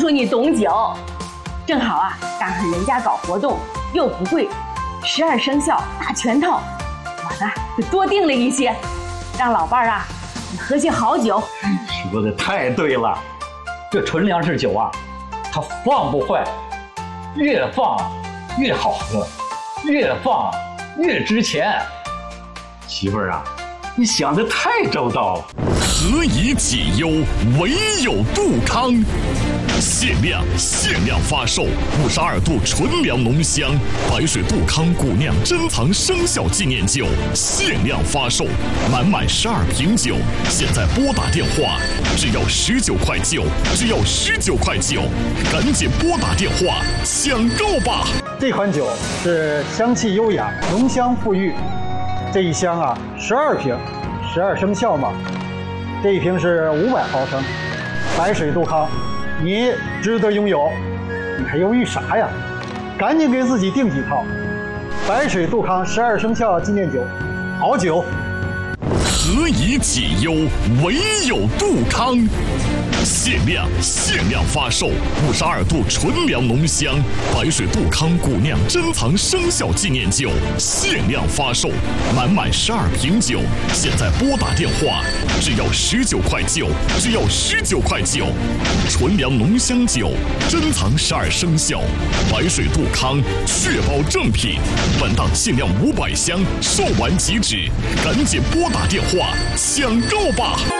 诉你懂酒，正好啊，赶上人家搞活动又不贵，12生肖大全套，我呢就多订了一些，让老伴儿啊你喝些好酒。 说的太对了，这纯粮食酒啊，它放不坏，越放越好喝，越放越值钱。媳妇儿啊，你想的太周到了。 何以解忧，唯有杜康。限量发售52度纯粮浓香白水杜康古酿珍藏生肖纪念酒，限量发售，满12瓶酒，现在拨打电话，只要19块9，只要19块9，赶紧拨打电话抢购吧！ 这款酒是香气优雅，浓香馥郁。这一箱啊，12瓶，12生肖嘛。这一瓶是500毫升，白水杜康，你值得拥有，你还犹豫啥呀？赶紧给自己订几套。白水杜康12生肖纪念酒，好酒。 何以解忧，唯有杜康。限量发售52度纯粮浓香白水杜康古酿珍藏生肖纪念酒，限量发售，满12瓶酒，现在拨打电话，只要19块9，只要19块9，纯粮浓香酒，珍藏12生肖，白水杜康，确保正品。本档限量500箱，售完即止，赶紧拨打电话抢购吧！